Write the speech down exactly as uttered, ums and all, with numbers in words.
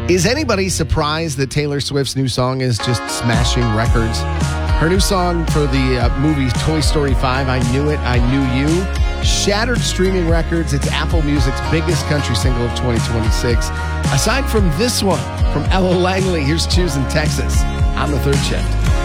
Is anybody surprised that Taylor Swift's new song is just smashing records? Her new song for the uh, movie Toy Story five, I Knew It, I Knew You, shattered streaming records. It's Apple Music's biggest country single of twenty twenty-six. Aside from this one, from Ella Langley, here's Choosing Texas on The Third Shift.